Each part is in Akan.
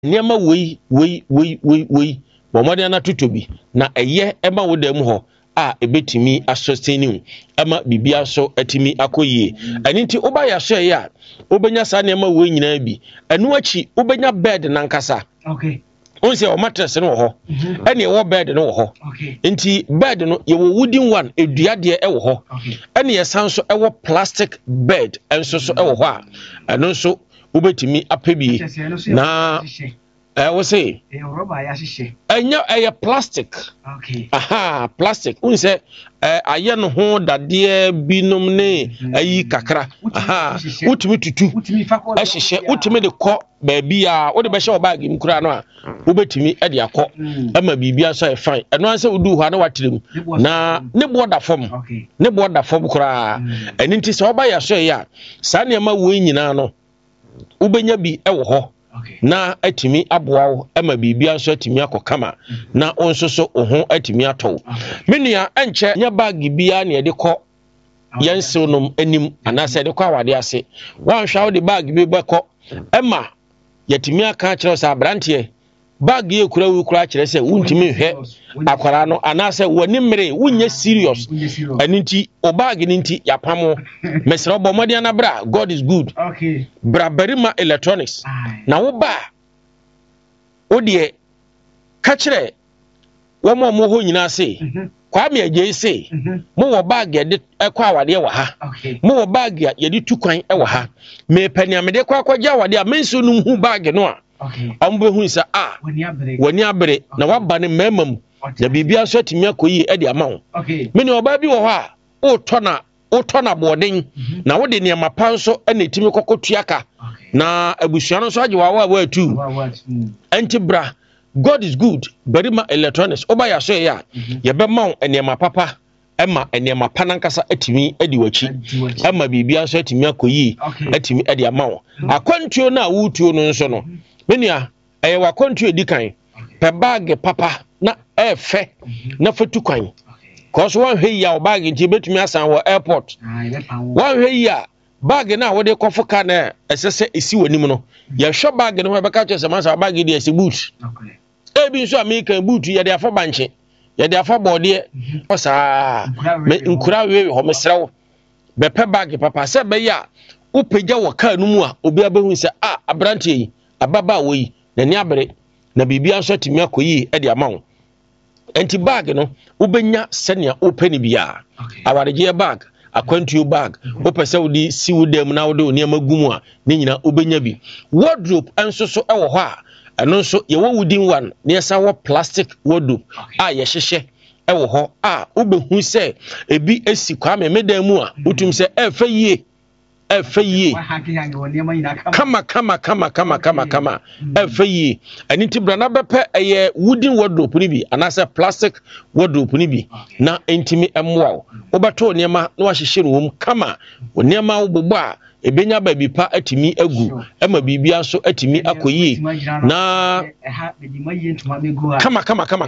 niema wei bomode na totobi na eye ema wodam ho a ebetimi asosteni ama bibia so atimi akoyie ani nti oba ya so ya obenya sa niema wei nyina bi anu achi obenya bed na nkasa okay onse o mattress no ho ene wo bed no ho nti bed no ye wo wooden one eduade e wo ho ene ye sanso e wo plastic bed enso so e wo ho a eno so obetimi apebie na we say rubber ya hihye enya plastic okay plastic unse aye no ho dade binom ne ayi kakra utimi tutu ahihye utimi de kɔ baabi a wo de bɛhye bag im kura no a wobetimi e de akɔ ama bibia so e fine eno anse wudu ho na watrem na ne bo da fom kura eni nti se oba ya so ya sa ne ma wo nyina no ubenya bi e wo ho na atimi aboawo ama bibia so atimi akokama na onsoso oho atimi atɔ menua enche nya bag bia na ye de kɔ yensenom anim anase de kɔ awade ase wanhwa wo de bag bi bɛkɔ ema yatimi aka kyerɛ sa brante bag ye kura wi kura kyerɛ sɛ wuntimi hwɛ akwara no anase woni mmere wunye serious aninti o bag ni nti yapamo mesra bomode na bra God is good okay bra barima electronics na wo ba o de ka kyerɛ wo mo ho nyina se kwa me agye se mo wo bag ye de ekɔ awade wa ha mo wo bag ye de tukwan e wa ha me pania me de kwa akɔgya awade a menso no hu bag no a ambo hu sa wani abere na waba ne memam na bibia so atimi akoyi e de ama wo meni oba bi wo ho a o tona boden na wo de ne mapa nso na etimi kokotuaka na abusua no so agye wa atu anti bra God is good barima electronics oba ya so ya ye be ma ene mapapa ema ene mapanankasa atimi edi wachi ema bibia so atimi akoyi atimi edi ama wo akwantuo na wutuo no nso no menua eye wakwantuo edikan pe bag papa na efe na fatukwan cause one hwe ya bag nti betumi asan wo airport one hwe ya bag na wo de kofoka na esese esi wanim no ye hwe bag no be ka kyese masa bag de esi boot ebi nso American boot ye de afa banche ye de afa bode osa nkura we ho mesrew be pe bag papa se be ya upegya wo ka no mu a obi abahu se abrante yi ababa wo yi na ni abere na bibia nso atimi akoyi e de amawo enti bag no ubenya senia open bia awareje bag akwantuo bag opese wodi si wudam na wode oni amagumu a ne nyina ubenya bi wardrobe enso so e wo ho a eno nso ye wo wooden one ne yesa wo plastic wardrobe a ye hyehye e wo ho a ubehu se ebi esi kwa me medam mu a utum se efa yie kama efa yie ani tibra na bepe eye wooden wardrobe ni bi anase plastic wardrobe ni bi na entimi emwa obeto niema na wahyehye no wom kama niema wo bobo a ebenya ba bi pa atimi agu ema bibia so atimi akoyi na kama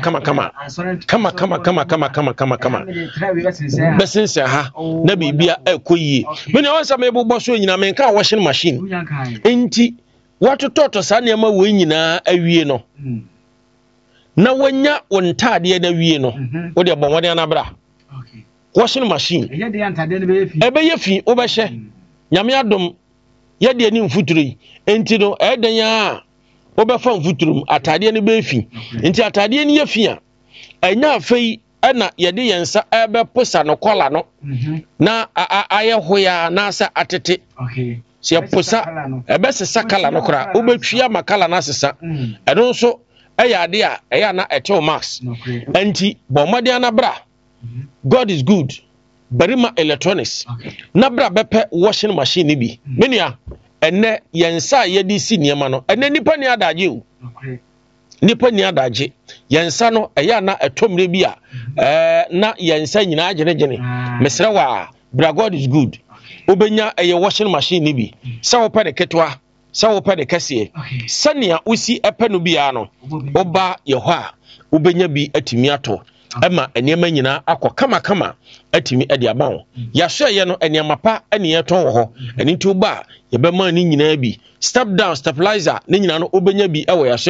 besense ha na bibia akoyi meni onsa me bobo so nyina men ka washing machine enti watototo sa niema wo nyina awie no na wanya wontade na wie no wo de bonwode na bra washing machine ebe ye fi obehye nyame adom ye de ani mfuturi enti no eden ya obefa mfuturum atade ne be fi enti atade ne ye fi a anya afei na ye de yensa ebe posa no kola no na aye hoya na asa atete se posa ebe sesa kala no kra obetwia makala na sesa eno nso eya ade a eya na etel max enti bomade na bra God is good barima electronics na bra bepe washing machine ni bi menua enne yensa ye di si niema no enne nipa ni adaje o nipa ni adaje yensa no eya na etomre bi a na yensa nyina agene mesra wa bra God is good obenya eye washing machine ni bi sa wo pede ketwa sa wo pede kase sania usi epe no bia no oba ye ho a obenya bi atimi ato ema eniema nyina akọ kama atimi ade abawo ya hwe ye no eniema pa ene ye ton wo ho eni nti uba ye be ma ni nyina bi step down stabilizer ni nyina no obenya bi ewo ya